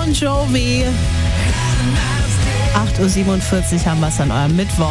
Bon Jovi. 8.47 Uhr haben wir es an eurem Mittwoch.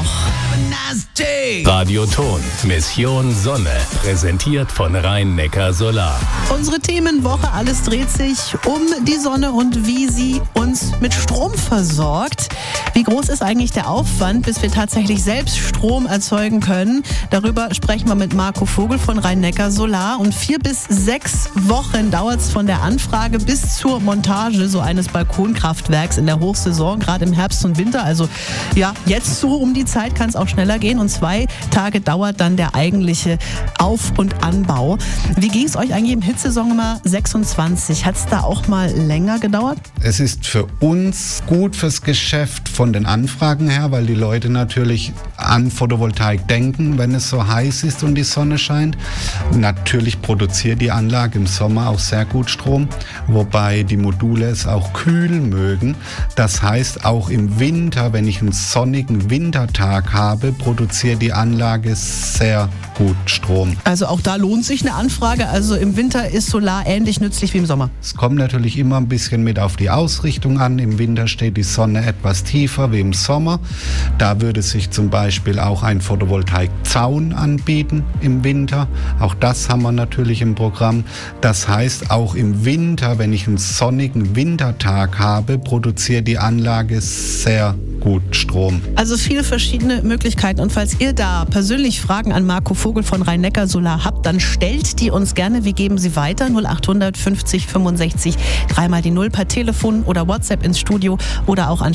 Radioton, Mission Sonne, präsentiert von Rhein-Neckar Solar. Unsere Themenwoche, alles dreht sich um die Sonne und wie sie uns mit Strom versorgt. Wie groß ist eigentlich der Aufwand, bis wir tatsächlich selbst Strom erzeugen können? Darüber sprechen wir mit Marco Vogel von Rhein-Neckar Solar. Und 4 bis 6 Wochen dauert es von der Anfrage bis zur Montage so eines Balkonkraftwerks in der Hochsaison, gerade im Herbst und Winter. Also ja, jetzt so um die Zeit kann es auch schneller gehen. Und 2 Tage dauert dann der eigentliche Auf- und Anbau. Wie ging es euch eigentlich im Hitzesaison immer 26? Hat es da auch mal länger gedauert? Es ist für uns gut fürs Geschäft von den Anfragen her, weil die Leute natürlich an Photovoltaik denken, wenn es so heiß ist und die Sonne scheint. Natürlich produziert die Anlage im Sommer auch sehr gut Strom, wobei die Module es auch kühl mögen. Das heißt, auch im Winter, wenn ich einen sonnigen Wintertag habe, produziert die Anlage sehr gut Strom. Also auch da lohnt sich eine Anfrage. Also im Winter ist Solar ähnlich nützlich wie im Sommer. Es kommt natürlich immer ein bisschen mit auf die Ausrichtung an. Im Winter steht die Sonne etwas tiefer wie im Sommer. Da würde sich zum Beispiel auch ein Photovoltaikzaun anbieten im Winter. Auch das haben wir natürlich im Programm. Das heißt, auch im Winter, wenn ich einen sonnigen Wintertag habe, produziert die Anlage sehr gut Strom. Also viele verschiedene Möglichkeiten. Und falls ihr da persönlich Fragen an Marco Vogel von Rhein-Neckar Solar habt, dann stellt die uns gerne. Wir geben sie weiter. 0800 50 65 3 die 0 per Telefon oder WhatsApp ins Studio oder auch an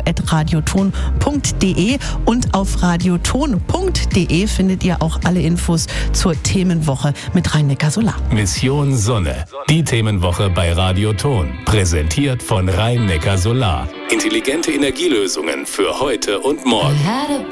studio@radioton.de. Und auf radioton.de findet ihr auch alle Infos zur Themenwoche mit Rhein-Neckar Solar. Mission Sonne, die Themenwoche bei Radioton, präsentiert von Rhein-Neckar Solar. Intelligente Energielösungen für heute und morgen.